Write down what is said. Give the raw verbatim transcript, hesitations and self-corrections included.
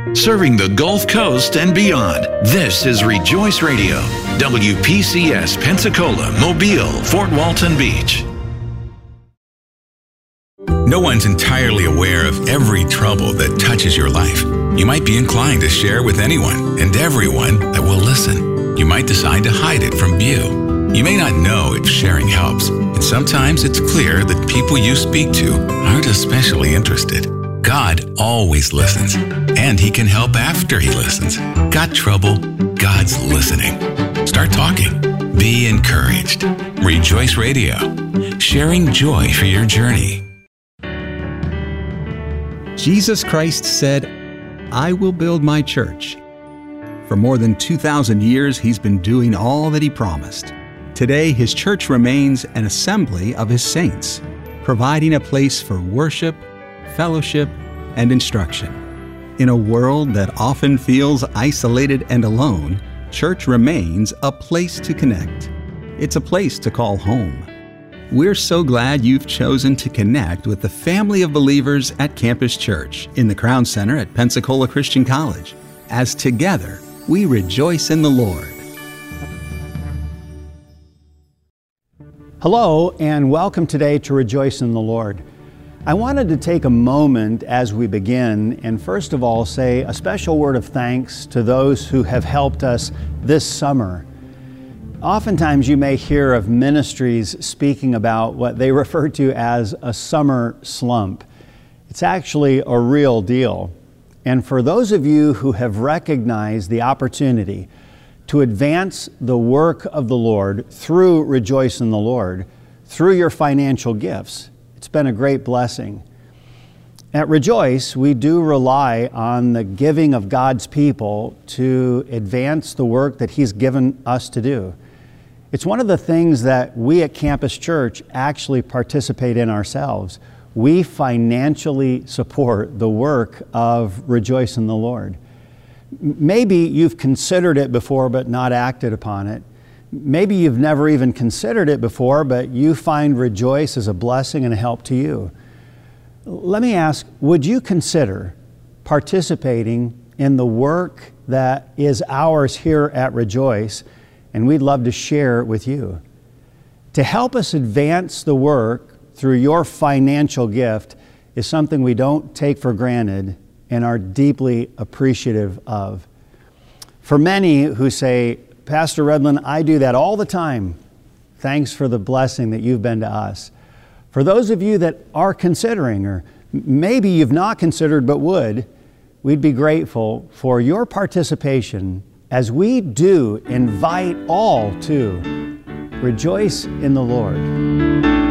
Serving the Gulf Coast and beyond, this is Rejoice Radio, W P C S Pensacola, Mobile, Fort Walton Beach. No one's entirely aware of every trouble that touches your life. You might be inclined to share with anyone and everyone that will listen. You might decide to hide it from view. You may not know if sharing helps, and sometimes it's clear that people you speak to aren't especially interested. God always listens, and He can help after He listens. Got trouble? God's listening. Start talking. Be encouraged. Rejoice Radio, sharing joy for your journey. Jesus Christ said, "I will build my church." For more than two thousand years, He's been doing all that He promised. Today, His church remains an assembly of His saints, providing a place for worship, fellowship, and instruction. In a world that often feels isolated and alone, church remains a place to connect. It's a place to call home. We're so glad you've chosen to connect with the family of believers at Campus Church in the Crown Center at Pensacola Christian College, as together we rejoice in the Lord. Hello, and welcome today to Rejoice in the Lord. I wanted to take a moment as we begin and first of all say a special word of thanks to those who have helped us this summer. Oftentimes you may hear of ministries speaking about what they refer to as a summer slump. It's actually a real deal. And for those of you who have recognized the opportunity to advance the work of the Lord through Rejoice in the Lord, through your financial gifts, it's been a great blessing. At Rejoice, we do rely on the giving of God's people to advance the work that He's given us to do. It's one of the things that we at Campus Church actually participate in ourselves. We financially support the work of Rejoice in the Lord. Maybe you've considered it before but not acted upon it. Maybe you've never even considered it before, but you find Rejoice as a blessing and a help to you. Let me ask, would you consider participating in the work that is ours here at Rejoice? And we'd love to share it with you. To help us advance the work through your financial gift is something we don't take for granted and are deeply appreciative of. For many who say, "Pastor Redlin, I do that all the time. Thanks for the blessing that you've been to us." For those of you that are considering, or maybe you've not considered but would, we'd be grateful for your participation as we do invite all to rejoice in the Lord.